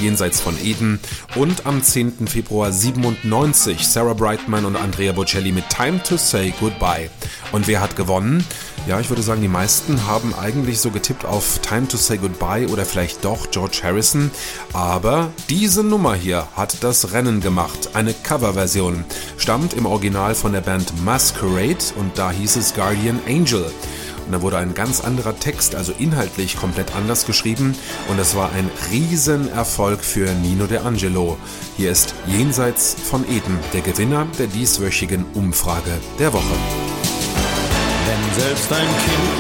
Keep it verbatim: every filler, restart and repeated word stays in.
Jenseits von Eden. Und am zehnten Februar siebenundneunzig Sarah Brightman und Andrea Bocelli mit Time to Say Goodbye. Und wer hat gewonnen? Ja, ich würde sagen, die meisten haben eigentlich so getippt auf Time to Say Goodbye oder vielleicht doch George Harrison. Aber diese Nummer hier hat das Rennen gemacht. Eine Coverversion. Stammt im Original von der Band Masquerade und da hieß es Guardian Angel. Und da wurde ein ganz anderer Text, also inhaltlich komplett anders geschrieben. Und es war ein Riesenerfolg für Nino De Angelo. Hier ist Jenseits von Eden, der Gewinner der dieswöchigen Umfrage der Woche. Wenn selbst ein Kind